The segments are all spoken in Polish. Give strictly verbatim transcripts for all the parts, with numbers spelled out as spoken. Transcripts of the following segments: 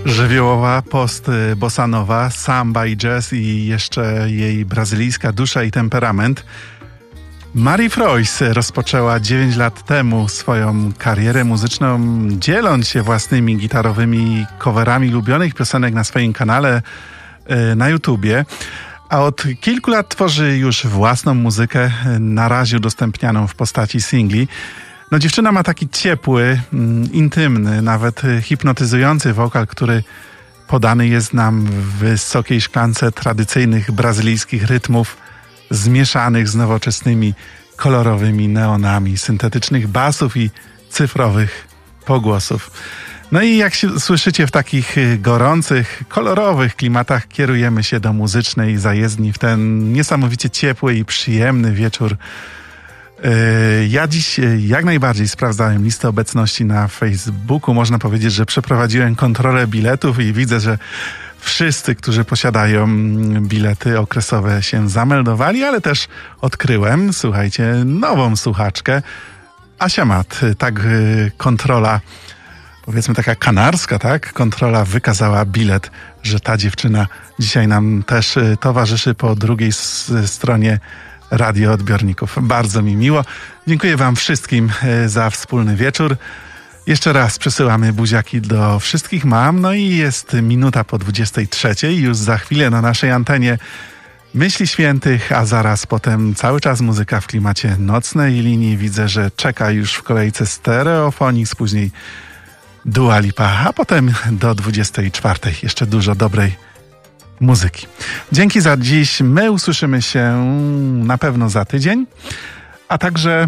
Żywiołowa, post bossa nova, samba i jazz i jeszcze jej brazylijska dusza i temperament. Mari Frois rozpoczęła dziewięć lat temu swoją karierę muzyczną, dzieląc się własnymi gitarowymi coverami ulubionych piosenek na swoim kanale na YouTubie. A od kilku lat tworzy już własną muzykę, na razie udostępnianą w postaci singli. No dziewczyna ma taki ciepły, intymny, nawet hipnotyzujący wokal, który podany jest nam w wysokiej szklance tradycyjnych brazylijskich rytmów, zmieszanych z nowoczesnymi, kolorowymi neonami, syntetycznych basów i cyfrowych pogłosów. No i jak się słyszycie, w takich gorących, kolorowych klimatach kierujemy się do muzycznej zajezdni w ten niesamowicie ciepły i przyjemny wieczór. Ja dziś jak najbardziej sprawdzałem listę obecności na Facebooku. Można powiedzieć, że przeprowadziłem kontrolę biletów i widzę, że wszyscy, którzy posiadają bilety okresowe, się zameldowali, ale też odkryłem, słuchajcie, nową słuchaczkę. Asia Mat, tak kontrola, powiedzmy taka kanarska, tak? Kontrola wykazała bilet, że ta dziewczyna dzisiaj nam też towarzyszy po drugiej stronie radioodbiorników. Bardzo mi miło. Dziękuję wam wszystkim za wspólny wieczór. Jeszcze raz przesyłamy buziaki do wszystkich mam. No i jest minuta po dwudziestej trzeciej. Już za chwilę na naszej antenie Myśli Świętych, a zaraz potem cały czas muzyka w klimacie nocnej linii. Widzę, że czeka już w kolejce Stereophonics, później Dua Lipa, a potem do dwudziestej czwartej jeszcze dużo dobrej muzyki. Dzięki za dziś. My usłyszymy się na pewno za tydzień, a także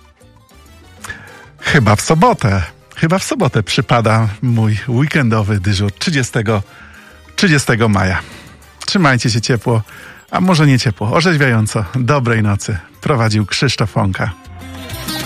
chyba w sobotę. Chyba w sobotę przypada mój weekendowy dyżur trzydziestego maja. Trzymajcie się ciepło, a może nie ciepło, orzeźwiająco. Dobrej nocy. Prowadził Krzysztof Onka.